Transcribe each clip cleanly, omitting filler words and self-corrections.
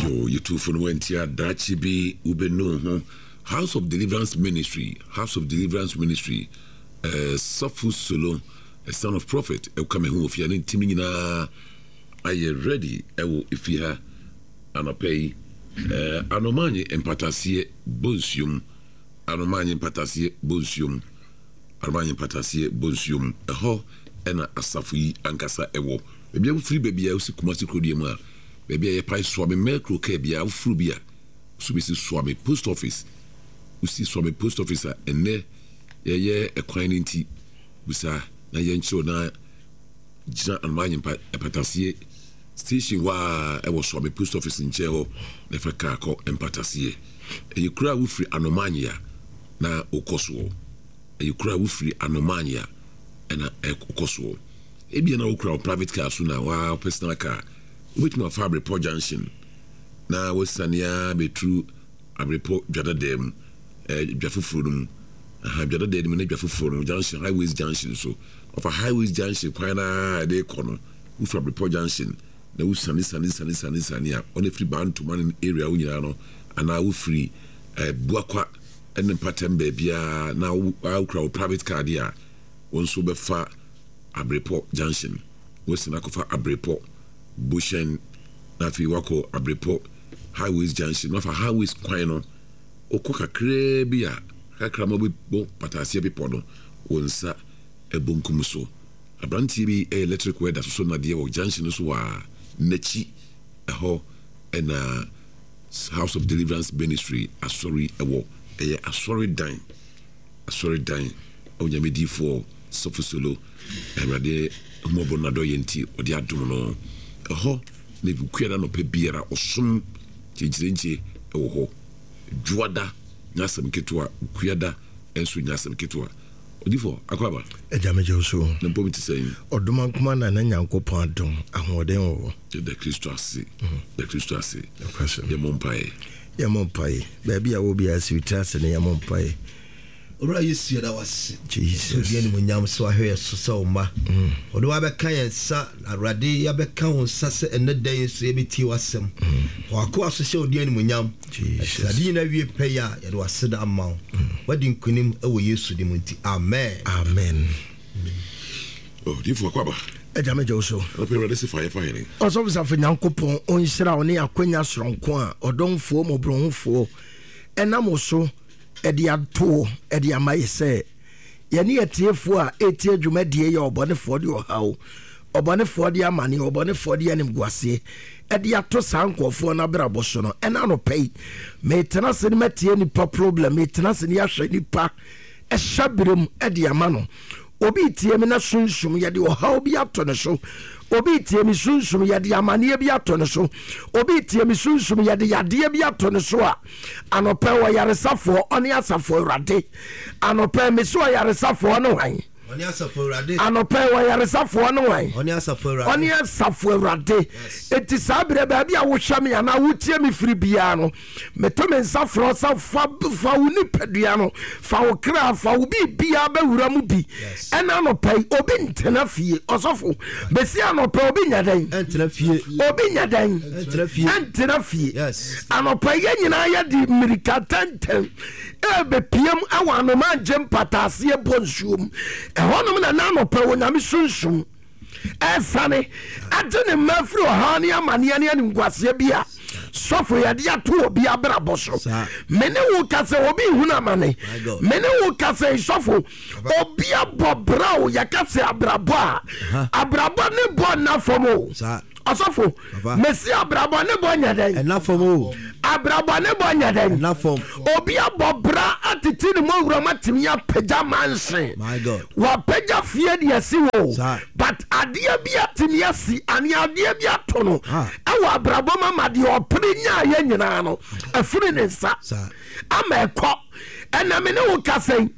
Yo, you two for went here, Dachibi, Ubeno, House of Deliverance Ministry, Sofu Solo, a son of prophet, El Kamehu, if you're in Timina, are you ready? If you have an pay, Anomani empatasie bonsium, Anomani empatasie bonsium, Armani empatasie bonsium, a ho, and a Safi, Ankasa Ewo. Maybe I'm free baby, I also come to Kodiama. Baby, I price swami melkro kebia, Frubia, Subisi Swami Post Office. We see Swami Post Office, and there, a quine tea, Busa, Nayancho, na Jina and Mayan Patasie. Station wa I was Swami Post Office in Cheo, Nefakako and Patasie. And you cry with free anomania na Okoswo. And you cry with free anomania and a Okoswo. Ebi na okra private car so na wa personal car. Which my fabric report junction. Now was Sania be true a report jada dem Jafufudum. Jada dem and Jafufudum junction, highways junction. So of a highways junction, Pina de corner, who from report junction. Now we Sania only free bound to one area unyano and now free Buakwa and then pattern baby now I'll crowd private car there. One super far a report junction. Western Akofa a report. Bushen Nafi Wako Abrepo Highways Junction, not for highways quino, or coca crebia, Hakramabi bo patasia bipono, onsa a bunkumuso. A brand TV electric weather so nadia or junction wa Nechi a ho and a House of Deliverance Ministry, a sorry a war, a sorry dying, Onyamidi for Sofusolo, and Rade Mobonado Yenti or the Adumono. Ho ne vukwera no pe biara osom chichirenche ewo ho juada nyasem ketua kuada enso nyasem ketua odifo akwaba ejamejo so na pomi ti say oduma kuma na nyankopon adom ahoden wo the Christo ase the question ye mompai baby a wo bia sweetase ne ye mompai ora yesu da was Jesus ye ni munyam so ahwe so so ma odo wa be kan yensa arade ya be kan wonsa se enne dan so ye beti wasem wa ko aso se odi ni munyam Jesus adi na wie pe ya ye do aseda amma wadi nkunim e wo yesu di munti amen odifo akwaba ejamejo so ope ready se fire ni oso bisa fa nyankopon onhyira oni akwanya soronko a odonfo mo bronfo enamo so edi ato edi amaye se yeni etiefo a etie dwumadie ye obonefo de ohawo obonefo de amane obonefo de animguase edi ato sankofo na brabo so no ena no pay me tena se ni matie ni problem me tena se ni ahwe nipa ehyabrem edi amano obi tie me na sunsum ye de ohawo bi ato ne so obi tie mi sunsum ye de amane bi ato ne so obi tie mi sunsum ye de yade bi ato ne so a anope wo yaresafo oni asafo urade anope mi so yaresafo no han oni asafo urade anope wo yaresafo no han oni asafo urade eti sabre ba bia wo hwa me ana wo tie mi firi bia no meto me nsafro sa fa woni padua no fa wo kra fa wo bia ba wura mu bi ena no pai obi ntena fie osofo besi anope obi nyadan entena fie entena fie anope ye nyina ya di mirika tenten ebe piem awano man jem patasie bonsuum ehonum na anope wonyame sunsum esane adene mafri ohani amane ane ngwase bia sofo yade ato obi abrabo so mene wo kase obi huna mane mene wo kase sofo obi abobra o yakase abrabo abrabo ne bo na fomo asofo mesi abrabo ne bo nyaden na fomo abrabo ne bo nyaden na fom obi abobra atiti ne mo wura matimi ya pega manse my god wa pega fie de asi wo but adie bi atimi asi ani adie bi atono e wa abrabo mama de opre nya ye nyina no afiri ne nsa ama ekọ ena me ne wo kasen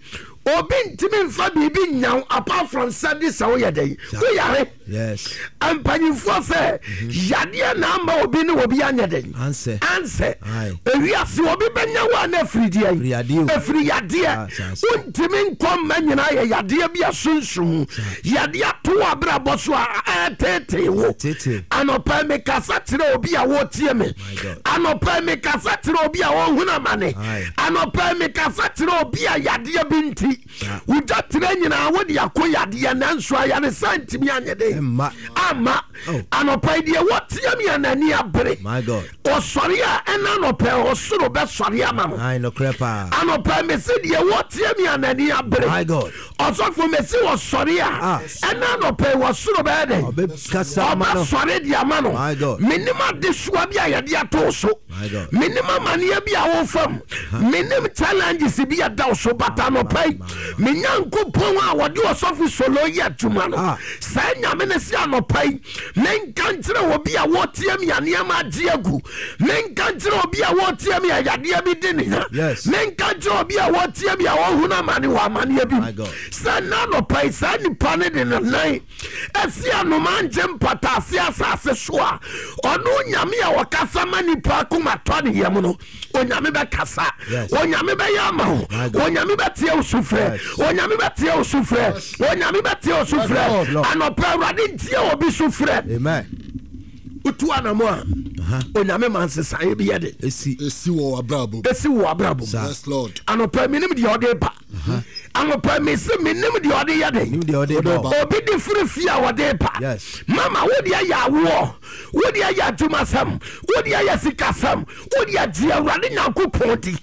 obi ntimi mfa biribi nyaw apart from sadi sa wo yɛdɛ wo yare yes ampanyimfoɔ sɛ yadeɛ na ama obi ne obi anyɛ dɛ ansɛ ewiase obi bɛnya wo a na afiri yadeɛ wontimi nkɔ mma nyinaa yɛ yadeɛ bi asonsum yadeɛ to abrabɔ so a ɛtete wo anɔpa mekasa kyerɛ obi a wɔtie me anɔpa mekasa kyerɛ obi a wɔhunu amane anɔpa mekasa kyerɛ obi a yadeɛ bi nti wogya tena nyinaa wode akɔ yadeɛ nanso ayaresa ntimi anyɛ dɛ ama anɔpa deɛ wɔteɛ me anani abere ɔsɔre a ɛna anɔpa ɔsoro bɛsɔre ama mo anɔpa mesi deɛ wɔteɛ me anani abere ɔsɔfo mesi wɔsɔre a ɛna anɔpa wɔsoro bɛyɛ dɛ ɔbɛsɔre de ama no menim adesoa bi a yɛde atoo so menim amanneɛ bi a wɔfam menim challenges bi a da wo so bata anɔpa yi menyankopɔn a wɔde ɔsɔfo solo yɛ adwuma no saa nyame ne se anɔpa yi menka nkyerɛ obi a wɔteɛ me aneɛma agye agu menka nkyerɛ obi a wɔteɛ me ayadeɛ bi di ne ha menka nkyerɛ obi a wɔteɛ me a wɔhunu amane wɔ amanneɛ bi sɛ na anɔpa yi saa nnipa ne de ne nan asi anoma nkye mpataase asase so a ɔno nyame a wɔkasa ma nnipa akoma tɔ ne yam no onyame bɛkasa onyame bɛyɛ ama ho onyame bɛteɛ wo sufrɛ onyame bɛteɛ wo sufrɛ onyame bɛteɛ wo sufrɛ anɔpa awurade nteɛ obi sufrɛ wotu anamo a onyame ma nsesaeɛ bi yɛ de ɛsi wɔ abrabom yes lord anɔpa menim deɛ ɔde ba anɔpa mesi menim deɛ ɔde yɛ de obi de firi fie a wɔde ba mama wode ayɛ awoɔ wode ayɛ adwumasɛm wode ayɛ sikasɛm wode agye awurade nyankopɔn di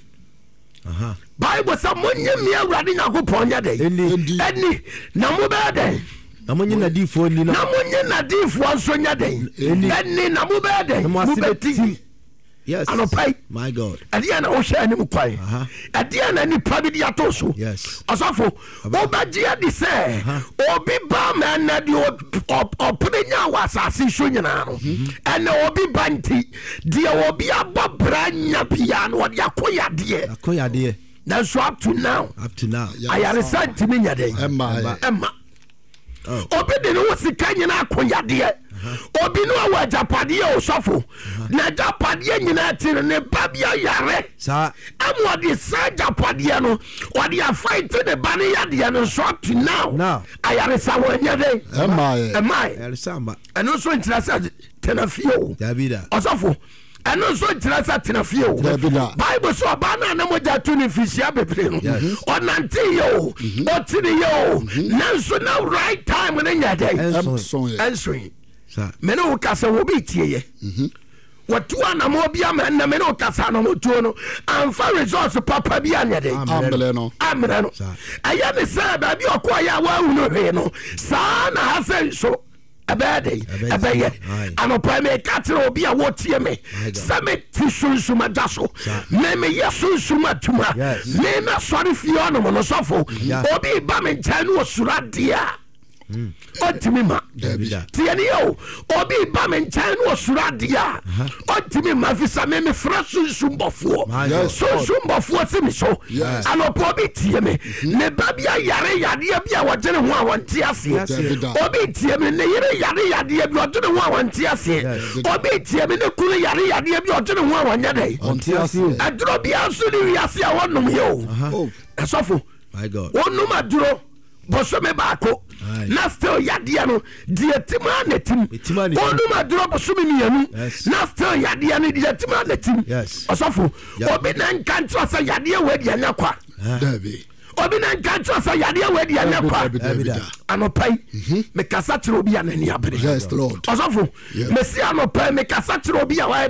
bible sɛ monyɛ mmea awurade nyankopɔn nyɛ dɛn ɛni na mobɛyɛ dɛn na monye nadifoɔ ni no na monye nadifoɔ nso nyɛ dɛn ɛni na mobɛyɛ dɛn mobɛti yes anɔpai my god ɛdeɛ na wohyɛ anim kwan ɛdeɛ na nipa bi de ato so yes ɔsɔfo wobɛgye adi sɛ obi ba ma ɛna deɛ ɔpere nya wɔ asase so nyinaa no ɛna obi ba nti deɛ obi abɔ bra nya bia no wɔde akɔ yadeɛ nanso up to now ayaresa ntimi nya dɛn ɛma obi de ne wo sika nyinaa akɔ yadeɛ obi no awɔ agyapadeɛ ɔsɔfo na agyapadeɛ nyinaa tiri ne ba bi ayare ama ɔde saa agyapadeɛ no ɔde afaite ne ba ne yadeɛ no nso up to now ayaresa wɔanyɛ dɛn ɛmae ɛno nso nkyerɛ sɛ tena fie o ɔsɔfo ɛno nso nkyerɛ sɛ tena fie o bible sɛ ɔbaa no a na mogya to ne mfihyia bebree no ɔnanteyɛ o ɔteneyɛ o nanso na right time no nyɛ dɛn ɛnsoe mene wo kasa wobi tieyɛ wɔtu anamɔ bi ama ɛnna mene wo kasa anamotuo no amfa resource papa bi anyɛ dɛn ammerɛ no ɛyɛ ne sɛ baabi ɔkɔɔyɛ a woahu no hwee no saa na ha sɛ nso ɛbɛyɛ dɛn ɛbɛyɛ anɔpa meka kyerɛ obi a wɔtie me sɛ mete sunsum agya so memeyɛ sunsum atuma memɛsɔre fie ɔnom no sɔfo obi ba me nkyɛn ne wɔsura deɛ a ɔntimi ma tiɛneyɛ o obi ba me nkyɛn ne wɔsura deɛ a ɔntimi ma fi sɛ memefrɛ sunsum bɔfoɔ si me so anɔpa obi tie me ne ba bi ayare yadeɛ bi a wɔgyene ho a wɔnte aseɛ obi tie me ne yere yare yadeɛ bi ɔgyene ho a wɔnte aseɛ obi tie me ne kunu yare yadeɛ bi ɔgyene ho a wɔnyɛ dɛn aduro bia nso ne wiase a wɔnom yɛ o ɛsɔfo wɔnom aduro bɔsɔme baako na still yadeɛ no deɛ tim a na tim wɔnom aduro bɔsɔme mmienu na still yadeɛ no deɛ tim a na tim ɔsɔfo obi na nka nkyerɛ sɛ yadeɛ wɔ adi anya kwa obi na nka nkyerɛ sɛ yadeɛ wɔ adi anya kwa anɔpa yi mekasa kyerɛ obi a n'ani abere ɔsɔfo mesi anɔpa yi mekasa kyerɛ obi a wɔyɛ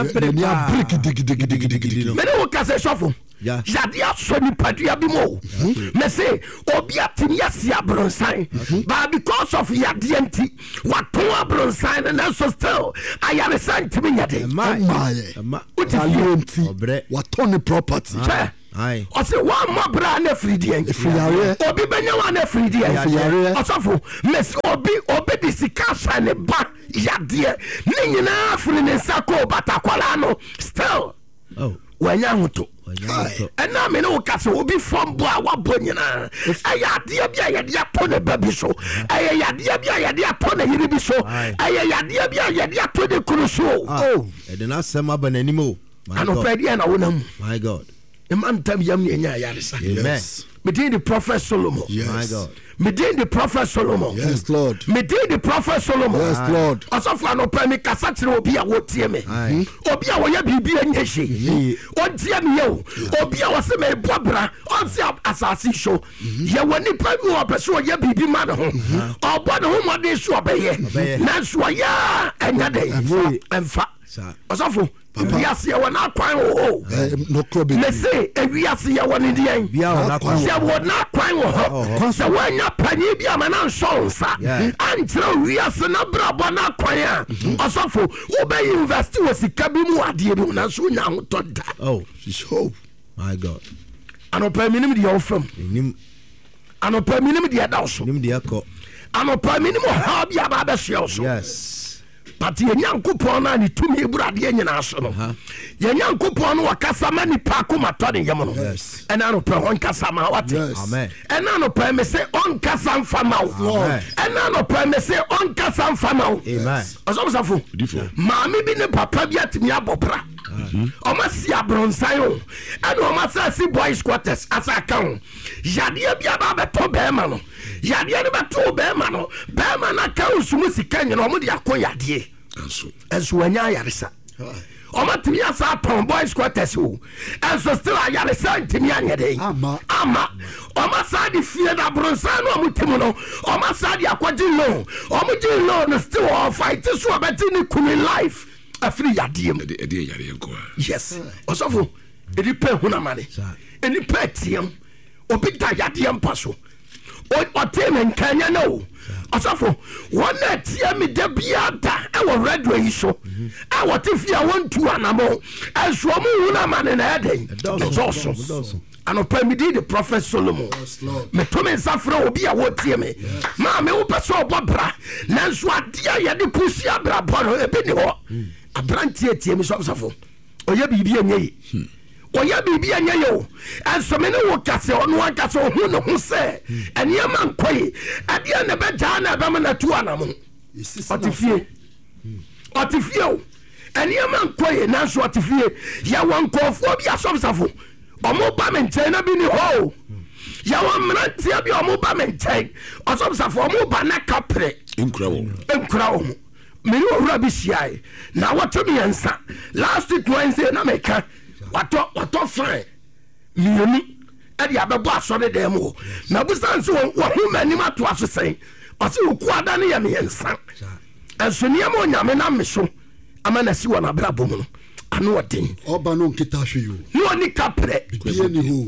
dɛ mene wo kasa sɔfo yadeɛ asɔ nipadua bi mu o mese obi atimi asi abrɔnsan but because of yadeɛ nti wato abrɔnsan no nanso still ayaresa ntimi nya de wotifie nti wato ne property ɔsɛ wɔmmɔ bra na afirideɛ obi bɛnya wa na afirideɛ ɔsɔfo mese obi de sika ahyɛ ne ba yadeɛ ne nyinaa firi ne nsa kɔɔ batakwala no still wanya ahoto and I mean, will be from Boa, Ayadia, Yadia, Pony Baby show, Ayadia, Pony Yiribi show, Ayadia, Pony Crusoe. Oh, and then I sum up an animal. I know, my God. The man tell me, yes. Between the prophet Solomon. Yes. My God. Between the prophet Solomon. Yes, Lord. Between the prophet Solomon. Yes, Lord. Also for no pay me kasatire obi a wotie me. Obi a wo ya bibi enyeshi. Otie me yo. Obi a wo se me bobra. Onse asasi show. Ye woni pa mi wo pese wo ya bibi ma ne ho. Obo ne ho modin so obeye. Na so ya enya dey. Emfa. Also for Yes, you want not crying. No crop. Let's say, yes, you want in the end. You would not crying. So when you're penny, be a man on songs. Until we are Senabra Bona crying. Also, for obey university was the Kabimu idea. Oh, so my God. And a per minimum the from him. And a per minimum the adults. And a per minimum how be about the shells. Yes. But ye nyankopon na ni tumi brade nyina so no ye nyankopon no wakasa ma ni pa ko matode yem no ena no pe on kasa ma wate amen ena no pe me say on kasa mfama wo ena no pe me say on kasa mfama wo amen osomsafo maami bi ne papa bi atimi abobra oma si abronsan o ena oma sa si boys quarters asa kan yade bia ba beto be ma no yade ne beto be ma no be ma na kan sumu sika nyina omo de akon yade enso wanya yaresa oma timi asa ton boys quarters o enso still yaresa ntimi anyede ama oma sa di fie da bronsan no mutimo no oma sa di akwaji no omo ji no still all fight so abeti ni kumi life afri yadiem ede yare enko yes osofo edi pe hunamane eni pe tiem obi da yadiem paso o tem nkanya no osofo wona tie me da biada e wo radio yi so a wo te fia wontu anamo enso mu hunamane na eden doso anopa me di the prophet Solomon me to me safra obi a wo tie me ma me wo pese obobra nanso adia ye de pusi abra boro ebi ni ho abrantie tie me sofo oya bibi enye yi oya bibi enye yo enso me ne wo kase ono akase hu no hu se eniema nkoi adia ne beja na be na tu anamo otifie o eniema nkoi nanso otifie ya wankofo bi asofo omo ba menchen na bi ni ho ya wa mrantia bi omo ba menchen asofo omo ba na kapre enkura wo many owura bi siai na wato mi ensa last week Wednesday na meka wato fine mienu e dia bebo asore dem o na busan so wo hu mani mato aso sen o se ku ada ne ya me ensa enso ne am onyame na me so ama na si wo na bra bomu no anu odin oba no nkita hwe yo no ni kapre bi ni ho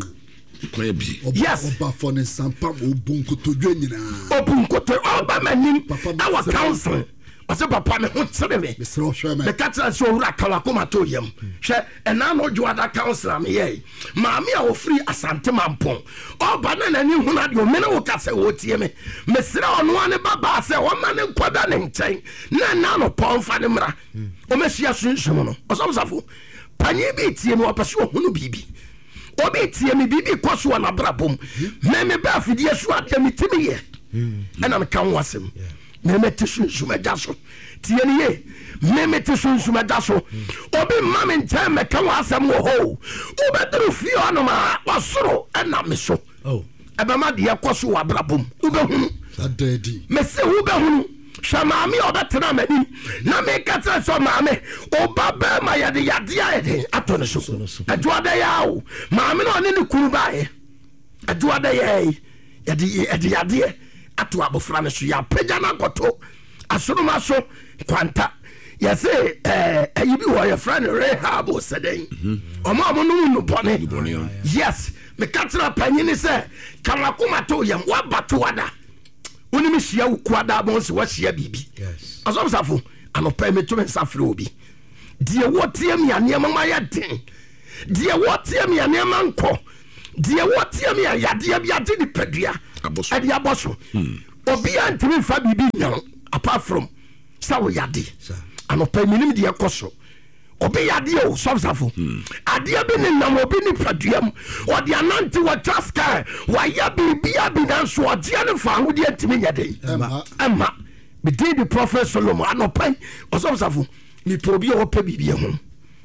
yes oba for ne sampa obunko to dwa nyina obunko to oba manim our council ase papa me ho tsere me the catcher so ura kala koma to yem hwe ena no juada council me ye maami a wo free asante mampon oba na nani hu na de o me na wo kase wo tie me mesira ono ane baba se wo ma ne nkwada ne nchen na no ponfa ne mra o mesia sunsun no osomsafo panyi bi tie me opese wo hunu bibi obi tie me bibi koso na brabom me ba fidie so ade me timi ye ena me kan wasem memete sunsun daso tieni ye memete sunsun daso obi mama ntem me kan wasem wo ho obedru fie onoma wasoro ena me so ebe ma de yakoso wa brabom ubehunu adedi me se ubehunu shamami obetena mani na me katra so mame obaba ma yade yade atone so aduada yawo mame no ne ne kuru bae aduada ye yade ato abofra ne so ya pagya na goto asoroma so kwanta ya say ayibi wo ya friend Rehab oseden omo no bone yes me katra panyini say kamakoma to yam wa bato wada oni me hia wo kwada bon se wa hia bibi yes asomsafo anopa me to me safre obi die wotiam ya ne mama ya den die wotiam ya ne manko die wotiam ya yade bia de ni padua ade aboso obi antimi fa bibi nyan apart from sawo yade anopa minim de ekoso obi yade o sofsafo ade bi ne nam obi ni paduam o de anante wa taska wa ya bibia bi nan so o de ne fa hode antimi nyade emma be did the prophet Solomon anopai o sofsafo ni probi o pa bibia ho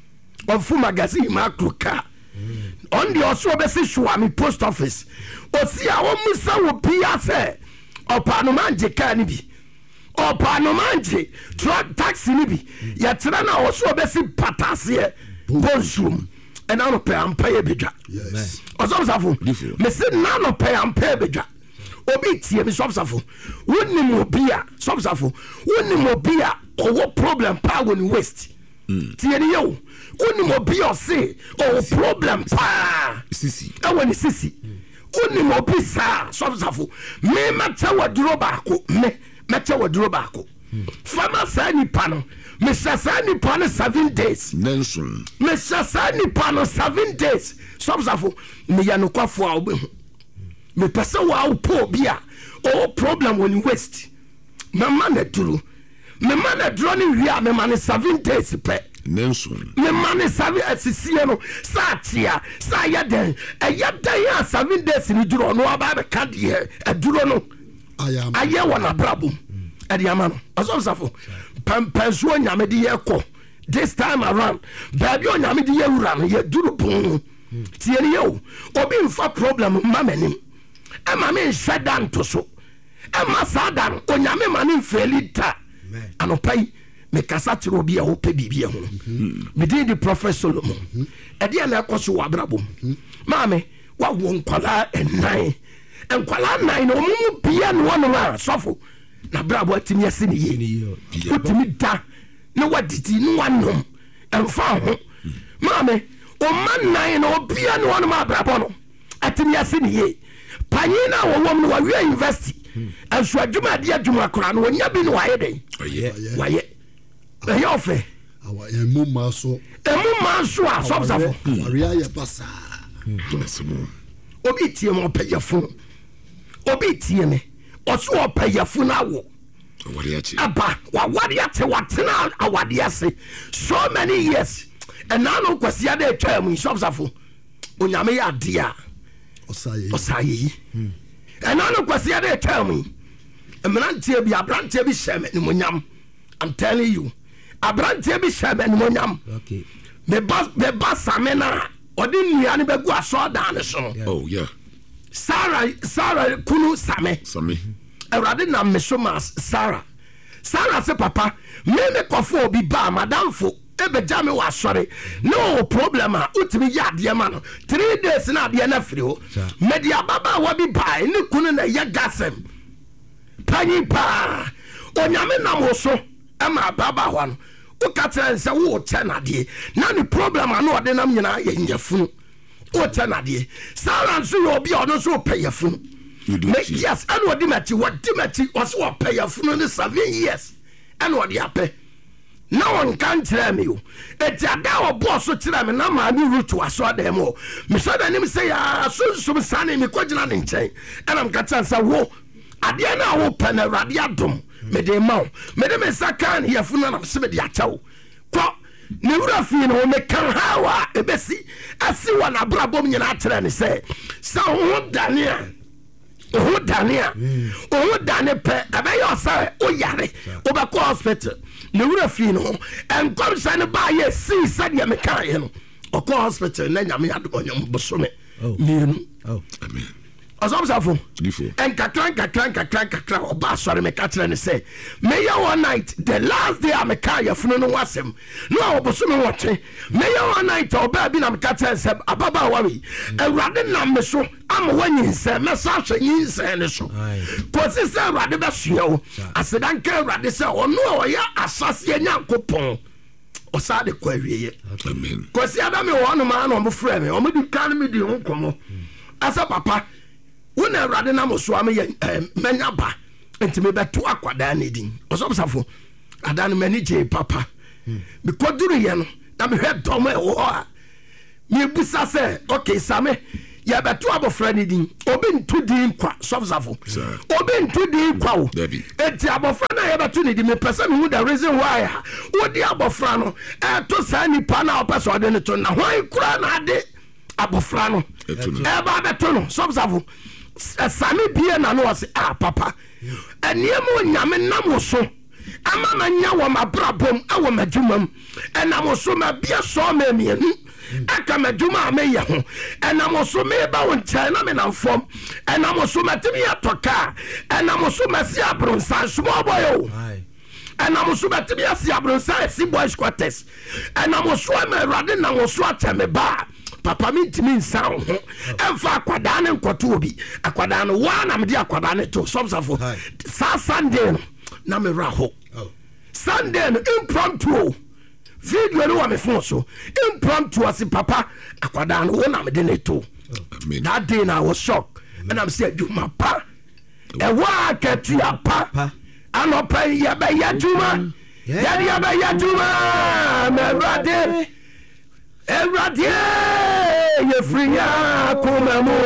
on fu magazine ma kroka on the also be se show me post office o si a o musa wo pia se opa no manje ka ni bi opa no manje truck taxi ni bi ya tira na o so be se patase bonjour and I no pay am pay bedwa yes o so safo me se na no pay am pay bedwa obi tie me so safo woni mo bia so safo woni mo bia o problem pa woni waste tie ni yo woni mo bia se o problem pa sisi awoni sisi woni mo bi sa so safo me mata waduro ba ko me mata waduro ba ko fama sa ni pano me sasa ni pano 7 days Nelson me sasa ni pano 7 days so safo me ya no kwafo a obehu me pesa wa po bia o problem woni waste me man na duro me man na duro ni wi me man 7 days pe Nelson me man 7 asisie no sa tia sa ya den ya 7 days ni duro no aba be ka de duro no aye wona brabum ade amano asofsafo pampanso nyame de yeko this time around baby onyame de yewura no ye duro pon tie ni yo obi mfa problem mamanim ama me shedan to so ama sadan onyame mani felita anopai me kasa tiro bia ho pe bibia ho me dey the prophet Solomon e dia na ekoso wa brabom maame wa won kwala ennan enkwala nan no mu bia no no ma sofo na brabo atimi ase ne ye utimi da ne waditi no wanom emfa ho maame o man nan no bia no ma brabo no atimi ase ne ye panyina wo wom no wa wi university anso adwuma de adwuma kora no nya bi no waye den waye e yo fe awa emu maso a sofsafo waria ye basa obi tie mo peyafo obi tie me oso opeyafo na wo wariachi aba wa wariachi watena awadiase so many years and now no kwasia de twa mu sofsafo onyame ya dia osaye and now no kwasia de twa mu emrantie bi abrantie bi sheme ni monyam I'm telling you abrantie bi sheme ni monyam okay be bas samena odi nua ne begu aso dan so oh yeah Sarah kunu same Erade na mesoma Sarah se papa me kofo obi ba madam fo ebeja me wa sore no problem a utimi ya de ma no 3 days na de na firi ho media baba wa bi ba ni kunu na ya gasem panyi pa onyame na mo so e ma baba ho no o ka tell say wo tena de na ni problem a no ode nam nyina ye nyafunu o tena de Sarah so yo bi ono so payafunu yes and what dimati was what payafunu ni 7 years and what the ape no one can tell me it's a daw boss so tell me na ma ni root was so dem o me so da nim say so sane me kwagina ne nchen and am katan say wo ade na wo pen awrade adom me de ma me de me sakan yafunu na se me de achawo ko ne wura fi no me kan hawa ebesi asi wa na brabom nyina atere ne say sa ho dania pe abayo say o yare o ba ko hospital ne wura fi no en kom sa ne ba ye si sa de me kan ye no o ko hospital na nyame adom nyam bosome mienu amen Azobsafo en kakran oba sori me katre ne say me ya one night the last day am ka ya funu no wasem no oboso me wote me ya one night oba bi na me katre se ababa wawi awrade na me so am wanyi se me sa hwanyi se ne so ko se se awrade be suo asedan ka awrade se ono o ya asase nyankopon osa de kwa wieye amen ko se adam e wono ma na o mo frɛ me o mo di kan me di ho komo asa papa wona awrade na moso am ye manya ba ntime beto akwada na din osobsafo adan mani je papa me koduru ye no na me hwe dom e wo a me busa se okay same ya beto abofra ne din obi ntu din kwa sofsafo obi ntu din kwa o enti abofra na ya beto ne din me pese me hu the reason why wodi abofra no to sa nipa na opeso de ne to na hwan kura na ade abofra no ba beto no sofsafo sami bie na no wase papa eniemo nyame nam so ama manya wo mabrabom awo madwumam enam so ma bia so ma mienu aka madwuma ameya ho enam so me ba won kyai na me namfom enam so matimi atoka enam so masi abronsan small boy o enam so matimi asi abronsan si boys quarters enam so ma rade na wo so ateme ba papa mi ntimi nsa ho emfa akwada ne nkoto obi akwada no wa na me di akwada ne to somsafo sa Sunday no na me raho Sunday no impromptu video no wa me phone so impromptu asi papa akwada no na me de ne to that day na I was shocked and I'm saying you my pa e wa ketua pa anopa ya ba ya juma ya ba ya juma me rade Erade ye friya kumamo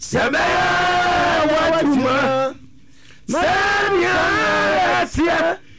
Sebeya wajuma Senya sia